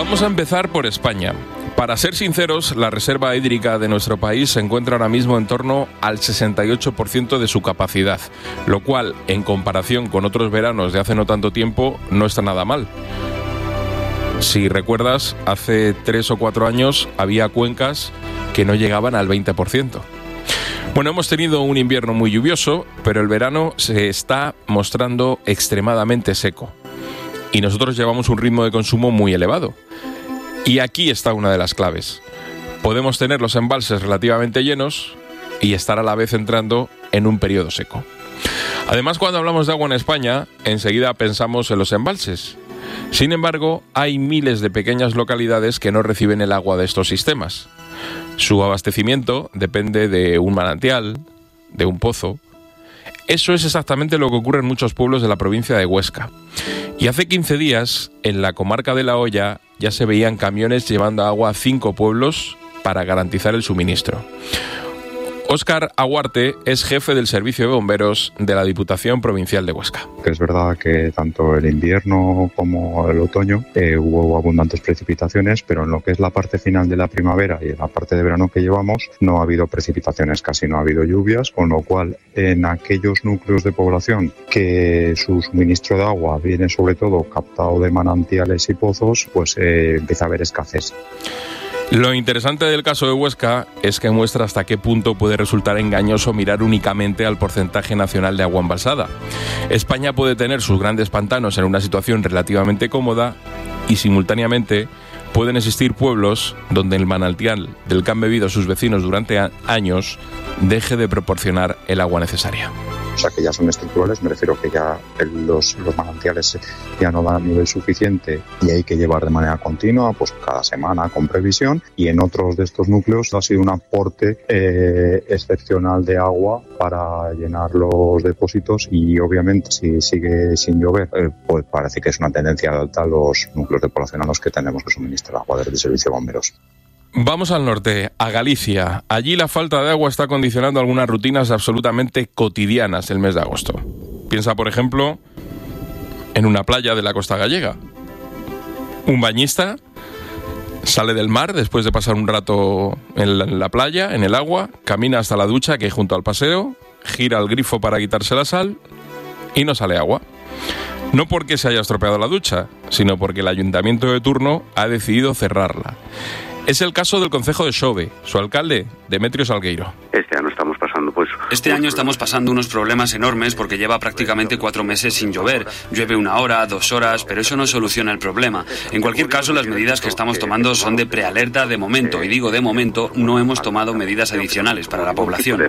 Vamos a empezar por España. Para ser sinceros, la reserva hídrica de nuestro país se encuentra ahora mismo en torno al 68% de su capacidad, lo cual, en comparación con otros veranos de hace no tanto tiempo, no está nada mal. Si recuerdas, hace 3 o 4 años había cuencas que no llegaban al 20%. Bueno, hemos tenido un invierno muy lluvioso, pero el verano se está mostrando extremadamente seco. Y nosotros llevamos un ritmo de consumo muy elevado. Y aquí está una de las claves. Podemos tener los embalses relativamente llenos y estar a la vez entrando en un periodo seco. Además, cuando hablamos de agua en España, enseguida pensamos en los embalses. Sin embargo, hay miles de pequeñas localidades que no reciben el agua de estos sistemas. Su abastecimiento depende de un manantial, de un pozo. Eso es exactamente lo que ocurre en muchos pueblos de la provincia de Huesca. Y hace 15 días, en la comarca de La Hoya, ya se veían camiones llevando agua a 5 pueblos para garantizar el suministro. Óscar Aguarte es jefe del Servicio de Bomberos de la Diputación Provincial de Huesca. Es verdad que tanto el invierno como el otoño hubo abundantes precipitaciones, pero en lo que es la parte final de la primavera y en la parte de verano que llevamos no ha habido precipitaciones, casi no ha habido lluvias, con lo cual en aquellos núcleos de población que su suministro de agua viene sobre todo captado de manantiales y pozos, pues empieza a haber escasez. Lo interesante del caso de Huesca es que muestra hasta qué punto puede resultar engañoso mirar únicamente al porcentaje nacional de agua embalsada. España puede tener sus grandes pantanos en una situación relativamente cómoda y simultáneamente pueden existir pueblos donde el manantial del que han bebido sus vecinos durante años deje de proporcionar el agua necesaria. O sea, que ya son estructurales, me refiero que ya los manantiales ya no dan a nivel suficiente y hay que llevar de manera continua, pues cada semana con previsión, y en otros de estos núcleos ha sido un aporte excepcional de agua para llenar los depósitos y obviamente si sigue sin llover, pues parece que es una tendencia alta los núcleos de población a los que tenemos que suministrar agua desde el Servicio de Bomberos. Vamos al norte, a Galicia. Allí la falta de agua está condicionando algunas rutinas absolutamente cotidianas el mes de agosto. Piensa, por ejemplo, en una playa de la costa gallega. Un bañista sale del mar después de pasar un rato en la playa, en el agua, camina hasta la ducha que hay junto al paseo, gira el grifo para quitarse la sal y no sale agua. No porque se haya estropeado la ducha, sino porque el ayuntamiento de turno ha decidido cerrarla. Es el caso del concejo de Xove, su alcalde, Demetrio Salgueiro. Este año estamos pasando unos problemas enormes porque lleva prácticamente 4 meses sin llover. Llueve 1 hora, 2 horas, pero eso no soluciona el problema. En cualquier caso, las medidas que estamos tomando son de prealerta de momento. Y digo de momento, no hemos tomado medidas adicionales para la población.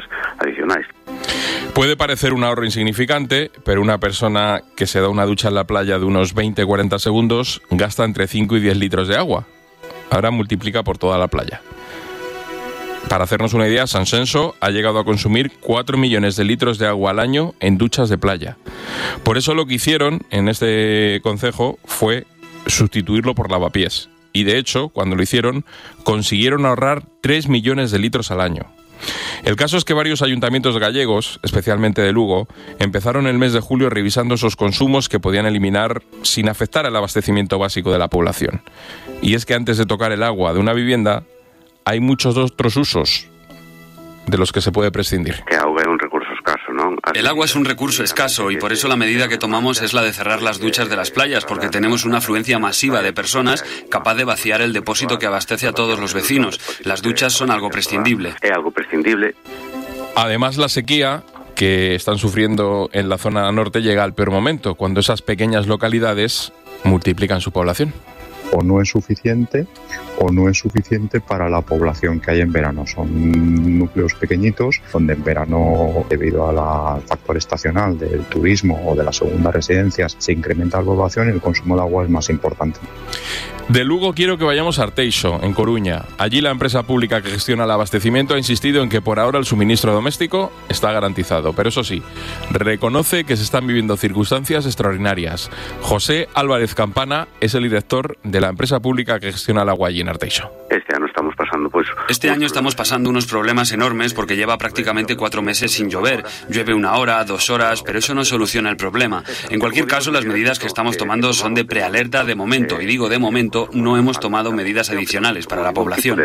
Puede parecer un ahorro insignificante, pero una persona que se da una ducha en la playa de unos 20-40 segundos gasta entre 5 y 10 litros de agua. Ahora multiplica por toda la playa. Para hacernos una idea, Sanxenxo ha llegado a consumir 4 millones de litros de agua al año en duchas de playa. Por eso lo que hicieron en este concejo fue sustituirlo por lavapiés. Y de hecho, cuando lo hicieron, consiguieron ahorrar 3 millones de litros al año. El caso es que varios ayuntamientos gallegos, especialmente de Lugo, empezaron el mes de julio revisando esos consumos que podían eliminar sin afectar al abastecimiento básico de la población. Y es que antes de tocar el agua de una vivienda, hay muchos otros usos de los que se puede prescindir. El agua es un recurso escaso y por eso la medida que tomamos es la de cerrar las duchas de las playas, porque tenemos una afluencia masiva de personas capaz de vaciar el depósito que abastece a todos los vecinos. Las duchas son algo prescindible. Además, la sequía que están sufriendo en la zona norte llega al peor momento, cuando esas pequeñas localidades multiplican su población. O no es suficiente para la población que hay en verano. Son núcleos pequeñitos donde en verano, debido al factor estacional del turismo o de las segundas residencias, se incrementa la población y el consumo de agua es más importante. De Lugo quiero que vayamos a Arteixo, en Coruña. Allí la empresa pública que gestiona el abastecimiento ha insistido en que por ahora el suministro doméstico está garantizado. Pero eso sí, reconoce que se están viviendo circunstancias extraordinarias. José Álvarez Campana es el director de la la empresa pública que gestiona el agua allí en Arteixo. Este año estamos pasando unos problemas enormes porque lleva prácticamente 4 meses sin llover. Llueve 1 hora, 2 horas, pero eso no soluciona el problema. En cualquier caso, las medidas que estamos tomando son de prealerta de momento. Y digo de momento, no hemos tomado medidas adicionales para la población.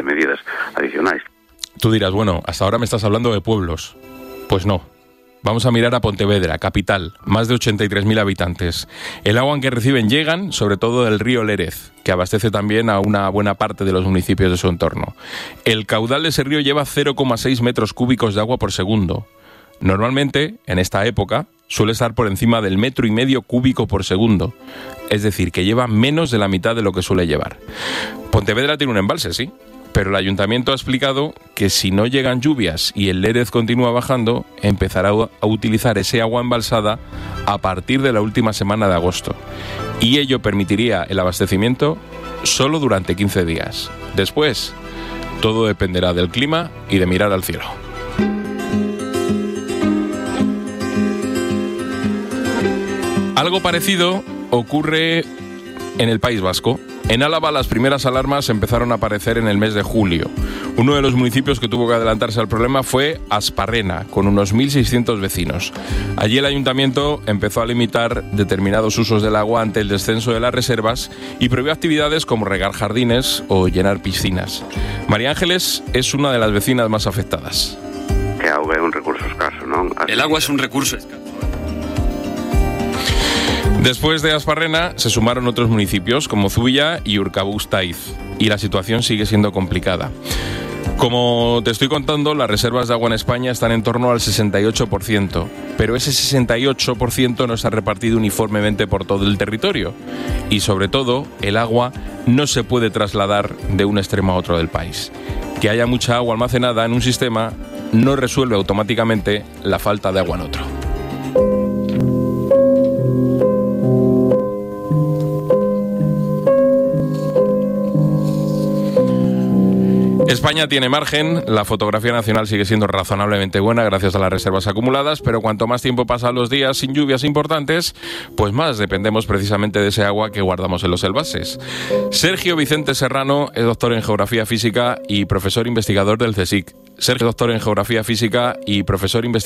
Tú dirás, bueno, hasta ahora me estás hablando de pueblos. Pues no. Vamos a mirar a Pontevedra, capital, más de 83.000 habitantes. El agua que reciben llegan, sobre todo del río Lérez, que abastece también a una buena parte de los municipios de su entorno. El caudal de ese río lleva 0,6 metros cúbicos de agua por segundo. Normalmente, en esta época, suele estar por encima del 1,5 metros cúbico por segundo. Es decir, que lleva menos de la mitad de lo que suele llevar. Pontevedra tiene un embalse, sí, pero el ayuntamiento ha explicado que si no llegan lluvias y el Lérez continúa bajando, empezará a utilizar ese agua embalsada a partir de la última semana de agosto. Y ello permitiría el abastecimiento solo durante 15 días. Después, todo dependerá del clima y de mirar al cielo. Algo parecido ocurre en el País Vasco. En Álava las primeras alarmas empezaron a aparecer en el mes de julio. Uno de los municipios que tuvo que adelantarse al problema fue Asparrena, con unos 1.600 vecinos. Allí el ayuntamiento empezó a limitar determinados usos del agua ante el descenso de las reservas y prohibió actividades como regar jardines o llenar piscinas. María Ángeles es una de las vecinas más afectadas. Que agua es un recurso escaso, ¿no? El agua es un recurso escaso. Después de Asparrena se sumaron otros municipios como Zuia y Urkabustaiz y la situación sigue siendo complicada. Como te estoy contando, las reservas de agua en España están en torno al 68%, pero ese 68% no está repartido uniformemente por todo el territorio y sobre todo el agua no se puede trasladar de un extremo a otro del país. Que haya mucha agua almacenada en un sistema no resuelve automáticamente la falta de agua en otro. España tiene margen, la fotografía nacional sigue siendo razonablemente buena gracias a las reservas acumuladas, pero cuanto más tiempo pasan los días sin lluvias importantes, pues más dependemos precisamente de ese agua que guardamos en los embalses. Sergio Vicente Serrano es doctor en Geografía Física y profesor investigador del CSIC. Sergio, doctor en Geografía Física y profesor investigador